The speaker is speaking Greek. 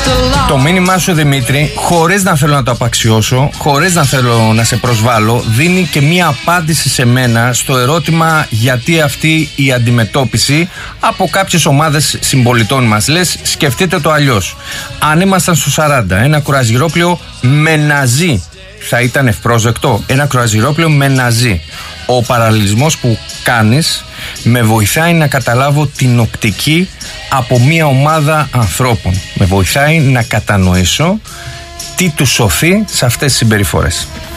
Το μήνυμά σου, Δημήτρη, χωρίς να θέλω να το απαξιώσω, χωρίς να θέλω να σε προσβάλλω, δίνει και μία απάντηση σε μένα στο ερώτημα γιατί αυτή η αντιμετώπιση από κάποιες ομάδες συμπολιτών μας. Λες, σκεφτείτε το αλλιώς. Αν ήμασταν στο 40, ένα κρουαζιρόπλαιο με ναζί θα ήταν ευπρόσδεκτο? Ένα κρουαζιρόπλαιο με ναζί. Ο παραλληλισμός που κάνεις με βοηθάει να καταλάβω την οπτική από μια ομάδα ανθρώπων. Με βοηθάει να κατανοήσω τι τους σωθεί σε αυτές τις συμπεριφορές.